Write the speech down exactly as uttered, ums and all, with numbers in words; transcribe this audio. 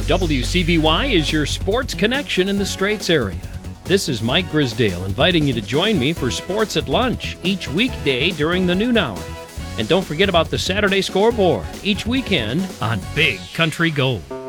W C B Y is your sports connection in the Straits area. This is Mike Grisdale inviting you to join me for Sports at Lunch each weekday during the noon hour. And don't forget about the Saturday scoreboard each weekend on Big Country Gold.